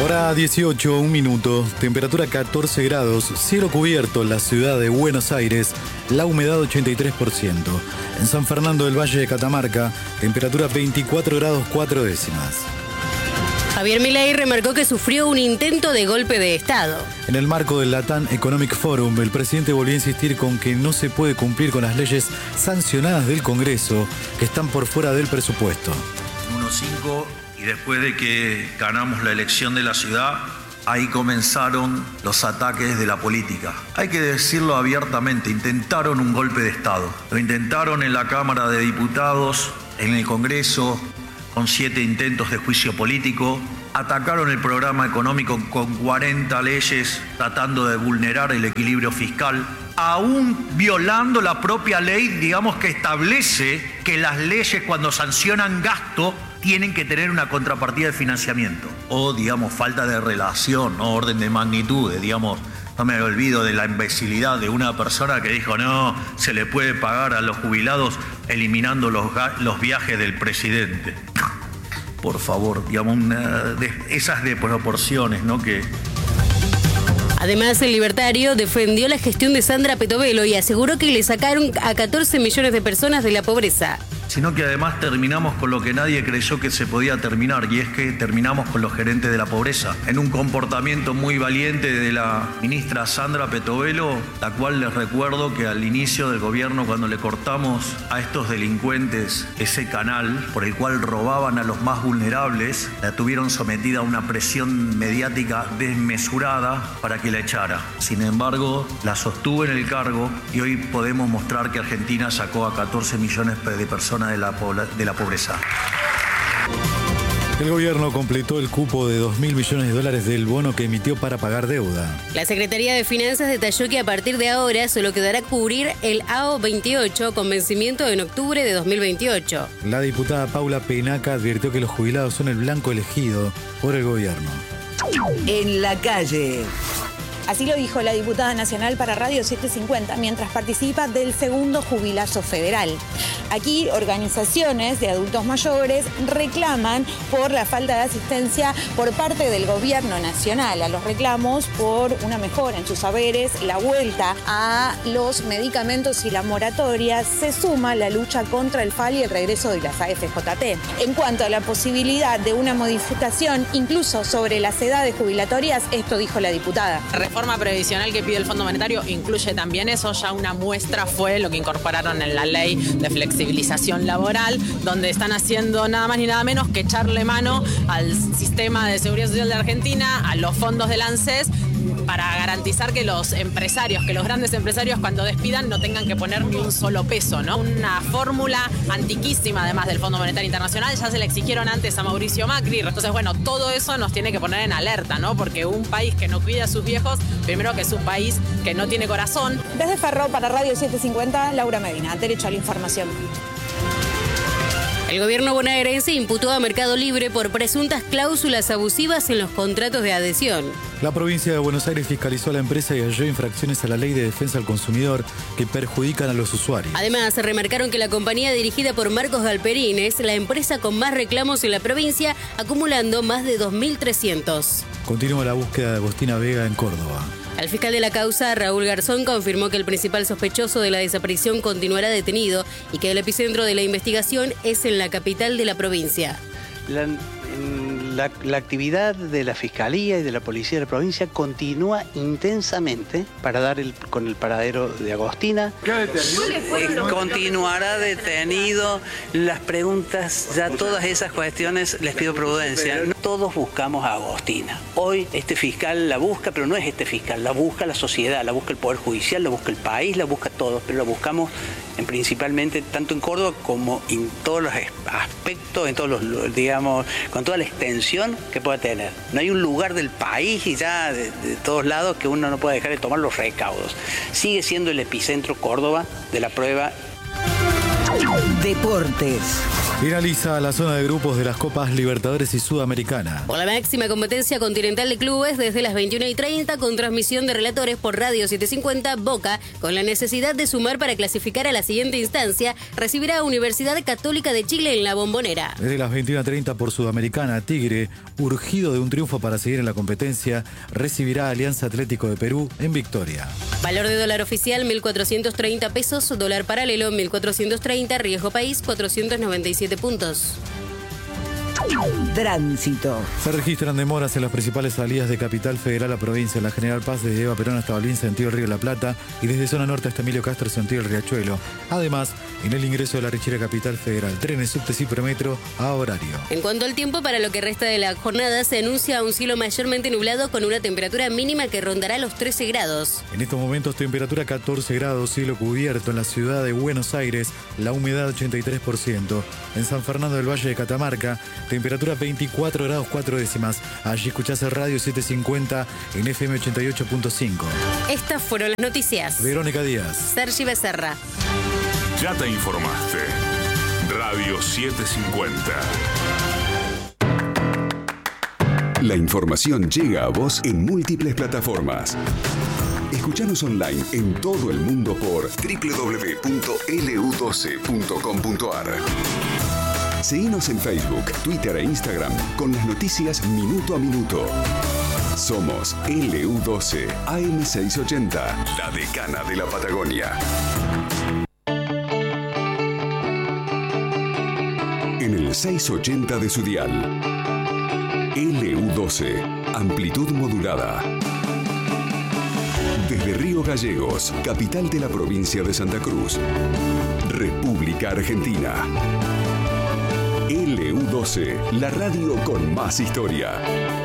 Hora 18, 1 minuto, temperatura 14 grados, cielo cubierto en la ciudad de Buenos Aires, la humedad 83%. En San Fernando del Valle de Catamarca, temperatura 24 grados 4 décimas. Javier Milei remarcó que sufrió un intento de golpe de Estado. En el marco del Latam Economic Forum, el presidente volvió a insistir con que no se puede cumplir con las leyes sancionadas del Congreso, que están por fuera del presupuesto. 1-5, y después de que ganamos la elección de la ciudad, ahí comenzaron los ataques de la política. Hay que decirlo abiertamente, intentaron un golpe de Estado. Lo intentaron en la Cámara de Diputados, en el Congreso, con 7 intentos de juicio político, atacaron el programa económico con 40 leyes tratando de vulnerar el equilibrio fiscal, aún violando la propia ley, digamos, que establece que las leyes cuando sancionan gasto tienen que tener una contrapartida de financiamiento. O, digamos, falta de relación, ¿no? Orden de magnitudes, digamos. No me olvido de la imbecilidad de una persona que dijo, no, se le puede pagar a los jubilados eliminando los viajes del presidente. Por favor, digamos, esas de proporciones, ¿no? Que... Además, el libertario defendió la gestión de Sandra Petovelo y aseguró que le sacaron a 14 millones de personas de la pobreza. Sino que además terminamos con lo que nadie creyó que se podía terminar, y es que terminamos con los gerentes de la pobreza. En un comportamiento muy valiente de la ministra Sandra Petovelo, la cual les recuerdo que al inicio del gobierno, cuando le cortamos a estos delincuentes ese canal por el cual robaban a los más vulnerables, la tuvieron sometida a una presión mediática desmesurada para que la echara. Sin embargo, la sostuvo en el cargo y hoy podemos mostrar que Argentina sacó a 14 millones de personas de la pobreza. El gobierno completó el cupo de $2.000 millones del bono que emitió para pagar deuda. La Secretaría de Finanzas detalló que a partir de ahora solo quedará cubrir el AO 28 con vencimiento en octubre de 2028. La diputada Paula Penaca advirtió que los jubilados son el blanco elegido por el gobierno. En la calle. Así lo dijo la diputada nacional para Radio 750 mientras participa del segundo jubilazo federal. Aquí organizaciones de adultos mayores reclaman por la falta de asistencia por parte del gobierno nacional. A los reclamos por una mejora en sus saberes, la vuelta a los medicamentos y la moratoria, se suma la lucha contra el FAL y el regreso de las AFJT. En cuanto a la posibilidad de una modificación incluso sobre las edades jubilatorias, esto dijo la diputada. La reforma previsional que pide el Fondo Monetario incluye también eso. Ya una muestra fue lo que incorporaron en la ley de flexibilización laboral, donde están haciendo nada más ni nada menos que echarle mano al sistema de seguridad social de Argentina, a los fondos del ANSES, para garantizar que los empresarios, que los grandes empresarios cuando despidan no tengan que poner ni un solo peso, ¿no? Una fórmula antiquísima además del Fondo Monetario Internacional, ya se le exigieron antes a Mauricio Macri. Entonces, bueno, todo eso nos tiene que poner en alerta, ¿no? Porque un país que no cuida a sus viejos, primero que es un país que no tiene corazón. Desde Ferro para Radio 750, Laura Medina, Derecho a la Información. El gobierno bonaerense imputó a Mercado Libre por presuntas cláusulas abusivas en los contratos de adhesión. La provincia de Buenos Aires fiscalizó a la empresa y halló infracciones a la Ley de Defensa al Consumidor que perjudican a los usuarios. Además, remarcaron que la compañía dirigida por Marcos Galperín es la empresa con más reclamos en la provincia, acumulando más de 2.300. Continúa la búsqueda de Agostina Vega en Córdoba. El fiscal de la causa, Raúl Garzón, confirmó que el principal sospechoso de la desaparición continuará detenido y que el epicentro de la investigación es en la capital de la provincia. La actividad de la Fiscalía y de la Policía de la provincia continúa intensamente para dar con el paradero de Agostina. Continuará detenido. Las preguntas, ya todas esas cuestiones, les pido prudencia. Todos buscamos a Agostina. Hoy este fiscal la busca, pero no es este fiscal, la busca la sociedad, la busca el Poder Judicial, la busca el país, la busca todos, pero la buscamos principalmente tanto en Córdoba como en todos los aspectos, en todos los, digamos, con toda la extensión que pueda tener. No hay un lugar del país y ya de todos lados que uno no pueda dejar de tomar los recaudos. Sigue siendo el epicentro Córdoba de la prueba. Deportes. Finaliza la zona de grupos de las Copas Libertadores y Sudamericana. Por la máxima competencia continental de clubes, desde las 21:30, con transmisión de relatores por Radio 750, Boca, con la necesidad de sumar para clasificar a la siguiente instancia, recibirá a Universidad Católica de Chile en la Bombonera. Desde las 21:30 por Sudamericana, Tigre, urgido de un triunfo para seguir en la competencia, recibirá a Alianza Atlético de Perú en Victoria. Valor de dólar oficial, 1.430 pesos, dólar paralelo, 1.430, riesgo país, 497 puntos. Tránsito. Se registran demoras en las principales salidas de Capital Federal a provincia. La General Paz desde Eva Perón hasta Balvin, sentido Río de la Plata, y desde zona norte hasta Emilio Castro, sentido el Riachuelo. Además, en el ingreso de la Richera Capital Federal, trenes, subtes y premetro a horario. En cuanto al tiempo, para lo que resta de la jornada, se anuncia un cielo mayormente nublado con una temperatura mínima que rondará los 13 grados. En estos momentos, temperatura 14 grados, cielo cubierto en la ciudad de Buenos Aires, la humedad 83%. En San Fernando del Valle de Catamarca, temperatura 24 grados 4 décimas. Allí escuchás el Radio 750 en FM 88.5. Estas fueron las noticias. Verónica Díaz. Sergi Becerra. Ya te informaste. Radio 750. La información llega a vos en múltiples plataformas. Escuchanos online en todo el mundo por www.lu12.com.ar. Seguinos en Facebook, Twitter e Instagram con las noticias minuto a minuto. Somos LU12 AM680, la decana de la Patagonia. En el 680 de su dial. LU12, amplitud modulada. Desde Río Gallegos, capital de la provincia de Santa Cruz, República Argentina. LU12, la radio con más historia.